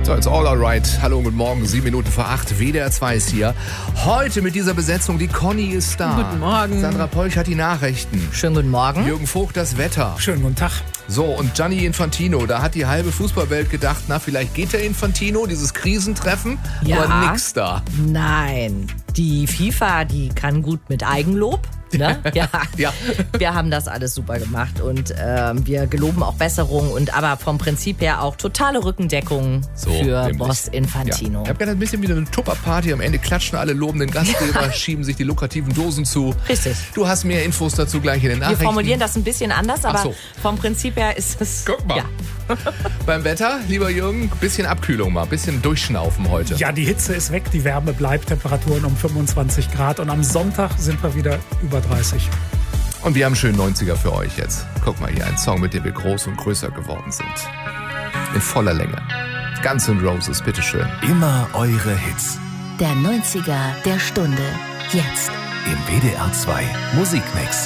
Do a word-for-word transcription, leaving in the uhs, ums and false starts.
So, it's all alright. Hallo, guten Morgen, sieben Minuten vor acht. W D R zwei ist hier. Heute mit dieser Besetzung, die Conny ist da. Guten Morgen. Sandra Peuch hat die Nachrichten. Schönen guten Morgen. Jürgen Vogt das Wetter. Schönen guten Tag. So, und Gianni Infantino, da hat die halbe Fußballwelt gedacht, na, vielleicht geht der Infantino, dieses Krisentreffen, Ja. aber nix da. Nein, die FIFA, die kann gut mit Eigenlob. Ne? Ja. Ja. Wir haben das alles super gemacht und ähm, wir geloben auch Besserung und aber vom Prinzip her auch totale Rückendeckung So, für nämlich. Boss Infantino. Ja. Ich habe gerne ein bisschen wie eine Tupper-Party. Am Ende klatschen alle lobenden Gastgeber, Ja. schieben sich die lukrativen Dosen zu. Richtig. Du hast mehr Infos dazu gleich in den Wir Nachrichten. formulieren das ein bisschen anders, aber Ach so. vom Prinzip her ist es... Guck mal. Ja. Beim Wetter, lieber Jürgen, bisschen Abkühlung mal, bisschen durchschnaufen heute. Ja, die Hitze ist weg, die Wärme bleibt, Temperaturen um fünfundzwanzig Grad und am Sonntag sind wir wieder über dreißig. Und wir haben einen schönen neunziger für euch jetzt. Guck mal hier, ein Song, mit dem wir groß und größer geworden sind. In voller Länge. Guns N' Roses, bitteschön. Immer eure Hits. Der neunziger der Stunde. Jetzt. Im W D R zwei Musikmix.